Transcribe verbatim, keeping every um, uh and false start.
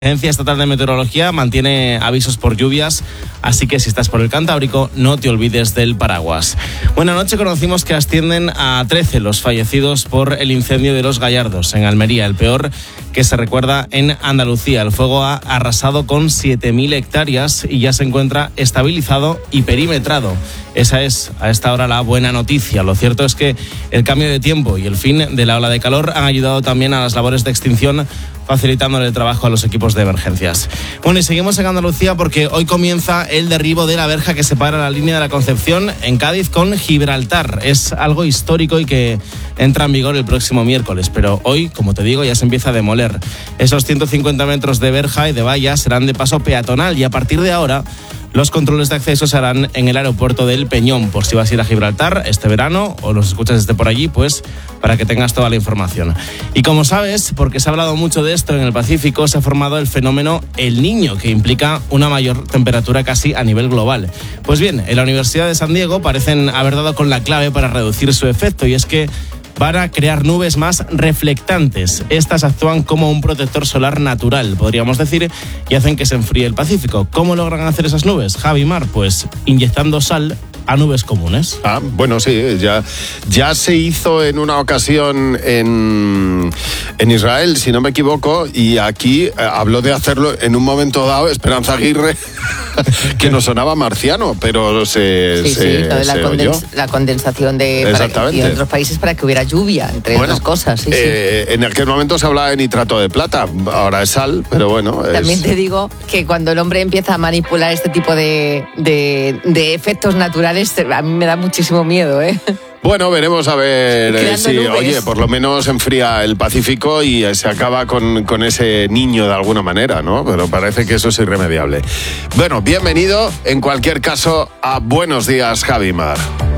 La Agencia Estatal de Meteorología mantiene avisos por lluvias, así que si estás por el Cantábrico, no te olvides del paraguas. Buena noche, conocimos que ascienden a trece los fallecidos por el incendio de Los Gallardos, en Almería, el peor que se recuerda en Andalucía. El fuego ha arrasado con siete mil hectáreas y ya se encuentra estabilizado y perimetrado. Esa es a esta hora la buena noticia. Lo cierto es que el cambio de tiempo y el fin de la ola de calor han ayudado también a las labores de extinción, facilitándole el trabajo a los equipos de emergencias. Bueno, y seguimos en Andalucía porque hoy comienza el derribo de la verja que separa la línea de la Concepción en Cádiz con Gibraltar. Es algo histórico y que entra en vigor el próximo miércoles, pero hoy, como te digo, ya se empieza a demoler. Esos ciento cincuenta metros de verja y de valla serán de paso peatonal y a partir de ahora los controles de acceso se harán en el aeropuerto del Peñón, por si vas a ir a Gibraltar este verano o los escuchas desde por allí, pues para que tengas toda la información. Y como sabes, porque se ha hablado mucho de esto en el Pacífico, se ha formado el fenómeno El Niño, que implica una mayor temperatura casi a nivel global. Pues bien, en la Universidad de San Diego parecen haber dado con la clave para reducir su efecto, y es que van a crear nubes más reflectantes. Estas actúan como un protector solar natural, podríamos decir, y hacen que se enfríe el Pacífico. ¿Cómo logran hacer esas nubes, Javi Mar? Pues inyectando sal a nubes comunes. Ah, bueno, sí, ya, ya se hizo en una ocasión en, en Israel, si no me equivoco, y aquí eh, habló de hacerlo en un momento dado Esperanza Aguirre, que nos sonaba marciano, pero se, sí, se, sí, lo de la, se condens- oyó. la condensación de para, y en otros países para que hubiera lluvia, entre bueno, otras cosas. Sí, eh, sí. En aquel momento se hablaba de nitrato de plata, ahora es sal, pero bueno. También es... te digo que cuando el hombre empieza a manipular este tipo de, de, de efectos naturales, a mí me da muchísimo miedo, ¿eh? Bueno, veremos a ver eh, si, nubes. oye, por lo menos enfría el Pacífico y eh, se acaba con, con ese niño de alguna manera, ¿no? Pero parece que eso es irremediable. Bueno, bienvenido en cualquier caso a Buenos Días, Javi Mar.